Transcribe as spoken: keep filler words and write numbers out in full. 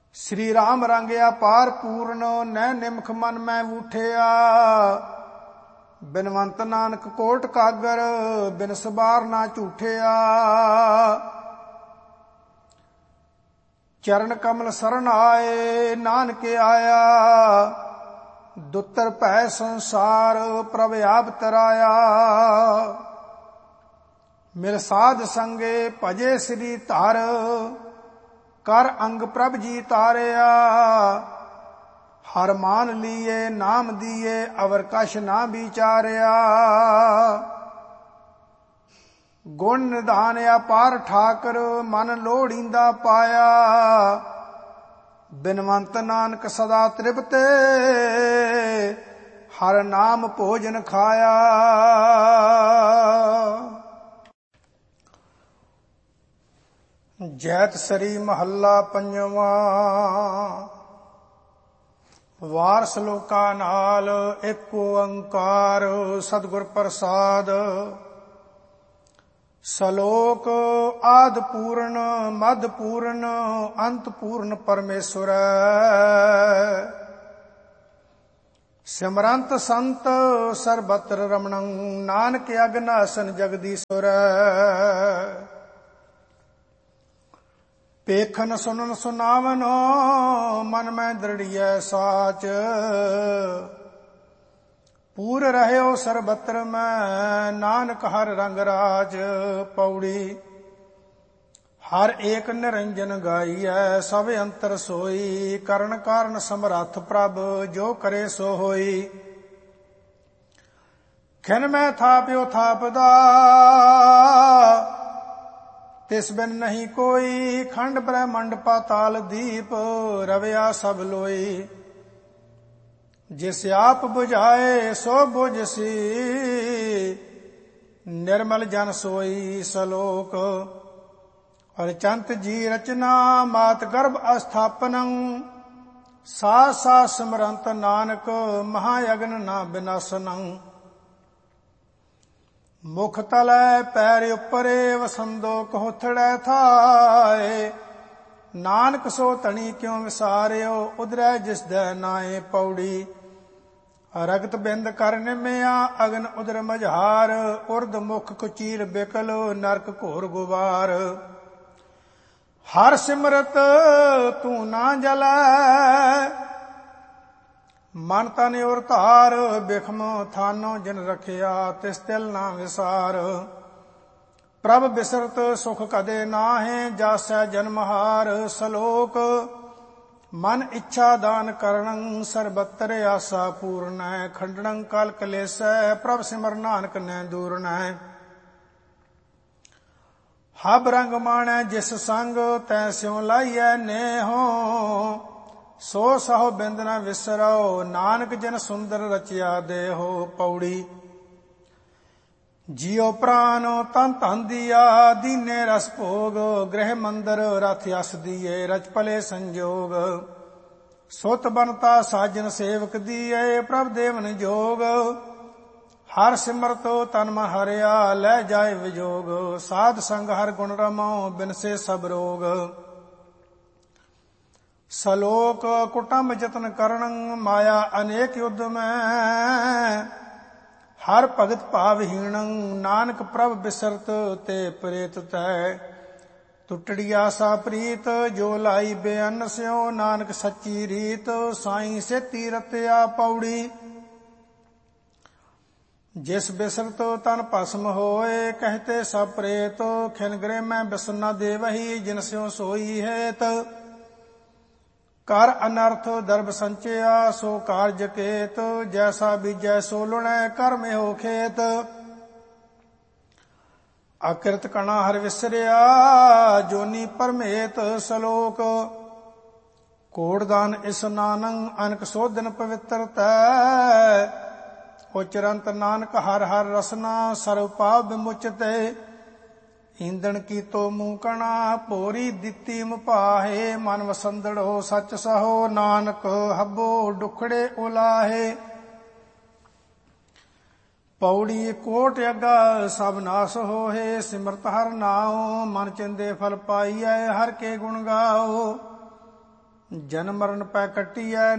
श्री राम रंगया पार पूर्ण नੈ निमख मन मैं उठिया। बिनवंत नानक कोट कागर बिन सबार ना झूठिया। चरण कमल शरण आए नानक आया। दुतर भय संसार प्रभ आप तराया। मिल साध संगे भजे श्री धर कर अंग प्रभ जी तारिया। हर मान लिए नाम दिए अवर कछ ना विचारिया। गुण निधान अपार ठाकर मन लोड़ींदा पाया। बिनवंत नानक सदा तृप्ते हर नाम भोजन खाया। जैत सरी महला पंजवा। वार सलोका नाल एक ओंकार सतगुर प्रसाद। सलोक आद पूर्ण मध पूर्ण अंत पूर्ण परमेश्वर। सिमरंत संत सर्वत्र रमणं नानक अगनासन जगदीश्वर। पेखन सुनन सुनावन मन में दृढ़िय साच। पूर रहयो सर्वत्र में नानक हर रंग राज। पौड़ी हर एक निरंजन गाइय सब अंतर सोई। करण कारण समरथ प्रभ जो करे सो होई। खिन में थाप्यो थापदा तिस बिन नहीं कोई। खंड ब्रह्मंड पाताल दीप रवया सब लोई। जिस आप बुझाए सो बुझसी निर्मल जन सोई। सलोक और चंत जी रचना मात गर्भ अस्थापनं। सा सा सिमरंत नानक महायगन ना विनाशनं। मुख तलै पैर उपरे वसंदो कहोथड़ै थाए। नानक सो तणी क्यों विसारियो उदरै जिस दै नाए। पौड़ी रगत बिंद कर निमिया अगन उदर मझार। उर्द मुख कुचील बिकल नरक घोर गुबार। हर सिमरत तू ना जलै मन तन और धार। बिखम थानो जिन रखिया तिस तिल ना विसार। प्रभ बिसरत सुख कदे नाहे जासै जन्महार। सलोक मन इच्छा दान करणं सर्वत्र आसा पूर्ण। खंडनं काल कलेसै प्रभ सिमर नानक ने दूरन। हब रंग माणै जिस संग तै स्यों लाइयै नेहो। सो सहो बिंद न विसरो नानक जिन सुंदर रचिया देहो। पौड़ी जियो प्राण तन धन दिया दीने रस भोग। गृह मंदिर रथ यस दिए रच पले संजोग। सुत बनता साजन सेवक दिए प्रभ देवन जोग। हर सिमरतो तन मन हरिया लै जाए विजोग। साध संग हर गुण रमो बिनसे सब रोग। सलोक कुटुंब जतन करणं माया अनेक युद्ध में। हर भगत भावहीणं नानक प्रभ बिसरत ते प्रेत तै। टुटड़ी आसा प्रीत जो लाई बेअन स्यो नानक सच्ची रीत। साईं से तीरतया। पौड़ी जिस बिसरत तन भस्म होए कहते सब प्रेत। खिन गृह में बिसना देवही जिन स्यों सोई हेत। कर अनर्थ दर्भ संचया सो कार्य केत। जैसा बीजै सो लुणै कर्म हो खेत। अकृत कणा हर विसरिया जोनी परमेत। सलोक कोड़दान स्नानं अनक सोधन पवित्र तै। उचरंत नानक हर हर रसना सर्व पाप विमुचते। ईंधन की तो मूकणा भोरी दिती मुपाहे। मन वसंदड़ो सच सहो नानक हबो डुखड़े उलाहे। पौड़ी कोट अगा सब नाश होहे। सिमरत हर नाओ मन चिंदे फल पाइयै हर के गुण गाओ। ਜਨਮ ਮਰਨ ਪੈ ਕੱਟੀਐ